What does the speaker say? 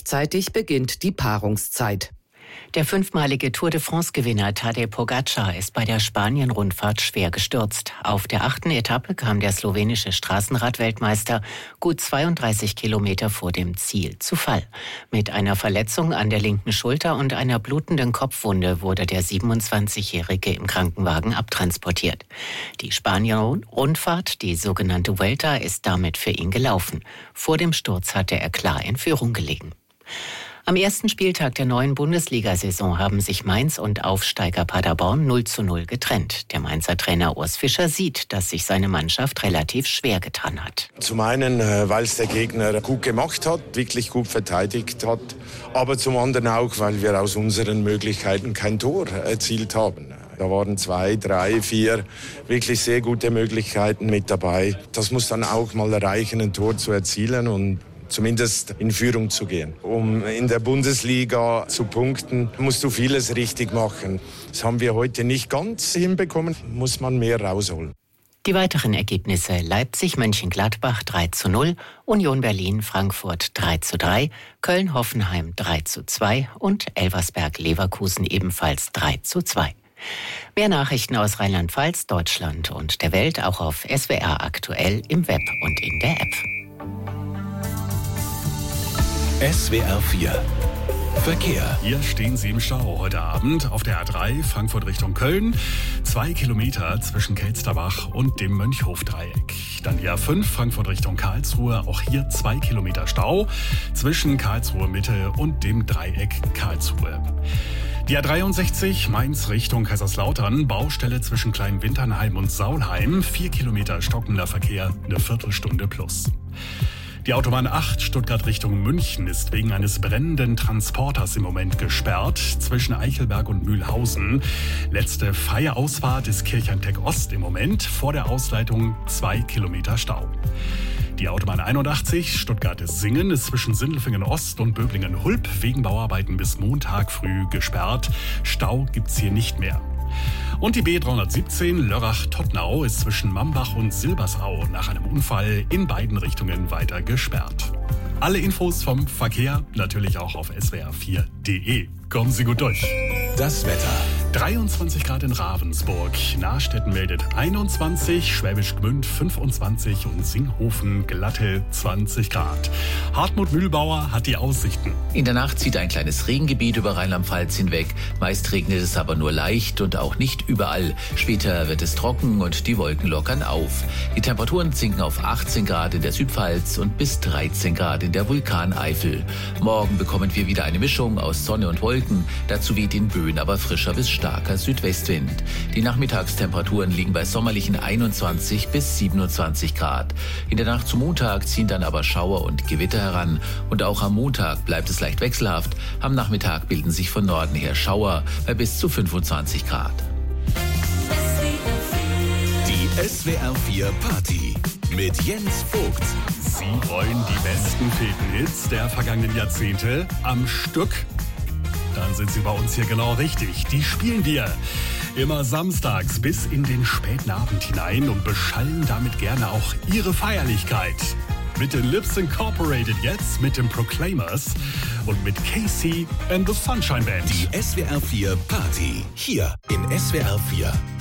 Gleichzeitig beginnt die Paarungszeit. Der fünfmalige Tour de France-Gewinner Tadej Pogačar ist bei der Spanien-Rundfahrt schwer gestürzt. Auf der 8. Etappe kam der slowenische Straßenrad-Weltmeister gut 32 Kilometer vor dem Ziel zu Fall. Mit einer Verletzung an der linken Schulter und einer blutenden Kopfwunde wurde der 27-Jährige im Krankenwagen abtransportiert. Die Spanien-Rundfahrt, die sogenannte Vuelta, ist damit für ihn gelaufen. Vor dem Sturz hatte er klar in Führung gelegen. Am ersten Spieltag der neuen Bundesliga-Saison haben sich Mainz und Aufsteiger Paderborn 0:0 getrennt. Der Mainzer Trainer Urs Fischer sieht, dass sich seine Mannschaft relativ schwer getan hat. Zum einen, weil es der Gegner gut gemacht hat, wirklich gut verteidigt hat, aber zum anderen auch, weil wir aus unseren Möglichkeiten kein Tor erzielt haben. Da waren 2, 3, 4 wirklich sehr gute Möglichkeiten mit dabei. Das muss dann auch mal reichen, ein Tor zu erzielen und zumindest in Führung zu gehen. Um in der Bundesliga zu punkten, musst du vieles richtig machen. Das haben wir heute nicht ganz hinbekommen, muss man mehr rausholen. Die weiteren Ergebnisse: Leipzig-Mönchengladbach 3:0, Union Berlin-Frankfurt 3:3, Köln-Hoffenheim 3:2 und Elversberg-Leverkusen ebenfalls 3:2. Mehr Nachrichten aus Rheinland-Pfalz, Deutschland und der Welt auch auf SWR aktuell im Web und in der App. SWR 4 Verkehr. Hier stehen Sie im Stau heute Abend auf der A3 Frankfurt Richtung Köln. 2 Kilometer zwischen Kelsterbach und dem Mönchhofdreieck. Dann die A5 Frankfurt Richtung Karlsruhe. Auch hier 2 Kilometer Stau zwischen Karlsruhe Mitte und dem Dreieck Karlsruhe. Die A63 Mainz Richtung Kaiserslautern. Baustelle zwischen Kleinwinternheim und Saulheim. 4 Kilometer stockender Verkehr, eine Viertelstunde plus. Die Autobahn 8 Stuttgart Richtung München ist wegen eines brennenden Transporters im Moment gesperrt zwischen Eichelberg und Mühlhausen. Letzte freie Ausfahrt ist Kirchheim-Tech Ost im Moment. Vor der Ausleitung 2 Kilometer Stau. Die Autobahn 81 Stuttgart-Singen ist zwischen Sindelfingen Ost und Böblingen-Hulp wegen Bauarbeiten bis Montag früh gesperrt. Stau gibt's hier nicht mehr. Und die B317 Lörrach-Tottnau ist zwischen Mambach und Silbersau nach einem Unfall in beiden Richtungen weiter gesperrt. Alle Infos vom Verkehr natürlich auch auf swr4.de. Kommen Sie gut durch. Das Wetter. 23 Grad in Ravensburg, Nahstetten meldet 21, Schwäbisch Gmünd 25 und Singhofen glatte 20 Grad. Hartmut Mühlbauer hat die Aussichten. In der Nacht zieht ein kleines Regengebiet über Rheinland-Pfalz hinweg. Meist regnet es aber nur leicht und auch nicht überall. Später wird es trocken und die Wolken lockern auf. Die Temperaturen sinken auf 18 Grad in der Südpfalz und bis 13 Grad in der Vulkaneifel. Morgen bekommen wir wieder eine Mischung aus Sonne und Wolken. Dazu weht in Böen aber frischer bis starker Südwestwind. Die Nachmittagstemperaturen liegen bei sommerlichen 21 bis 27 Grad. In der Nacht zum Montag ziehen dann aber Schauer und Gewitter heran. Und auch am Montag bleibt es leicht wechselhaft. Am Nachmittag bilden sich von Norden her Schauer bei bis zu 25 Grad. Die SWR 4 Party mit Jens Vogt. Sie wollen die besten Fetenhits der vergangenen Jahrzehnte am Stück? Dann sind Sie bei uns hier genau richtig. Die spielen wir immer samstags bis in den späten Abend hinein und beschallen damit gerne auch Ihre Feierlichkeit. Mit den Lips Incorporated jetzt, mit den Proclaimers und mit Casey and the Sunshine Band. Die SWR 4 Party hier in SWR 4.